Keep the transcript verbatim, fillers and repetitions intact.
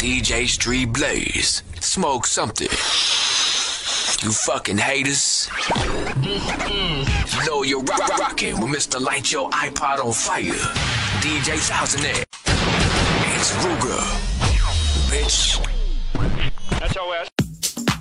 D J Street Blaze. Smoke something. You fucking haters. You know you're rock rocking with Mister Light Your iPod on Fire. D J Thousand It's Ruger. Bitch.